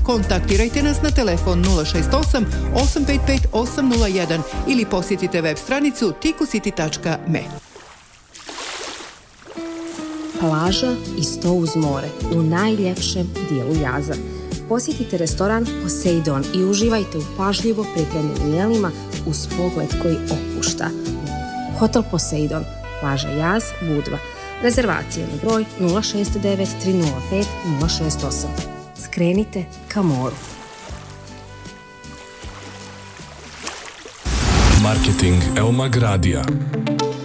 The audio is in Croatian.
Kontaktirajte nas na telefon 068 855 801 ili posjetite web stranicu ticusity.me. Plaža i sto uz more u najljepšem dijelu Jaza. Posjetite restoran Poseidon i uživajte u pažljivo pripremljenim jelima uz pogled koji opušta. Hotel Poseidon, plaža Jaz, Budva. Rezervacije na broj 069 305 068. Skrenite ka moru. Marketing Eumag Radija.